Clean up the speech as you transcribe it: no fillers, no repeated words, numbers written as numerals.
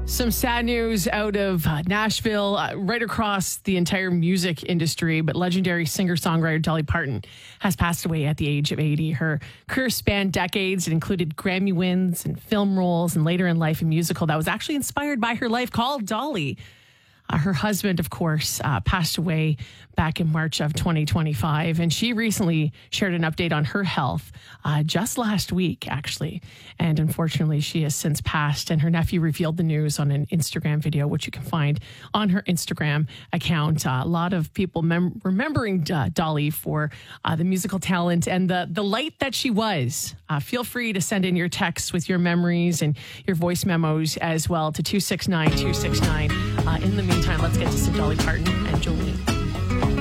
Some sad news out of Nashville, right across the entire music industry, but legendary singer-songwriter Dolly Parton has passed away at the age of 80. Her career spanned decades. It included Grammy wins and film roles, and later in life, a musical that was actually inspired by her life called Dolly. Her husband, of course, passed away back in March of 2025. And she recently shared an update on her health just last week, actually. And unfortunately, she has since passed. And her nephew revealed the news on an Instagram video, which you can find on her Instagram account. A lot of people remembering Dolly for the musical talent and the light that she was. Feel free to send in your texts with your memories and your voice memos as well to 269-269. In the meantime, let's get to some Dolly Parton and Jolene.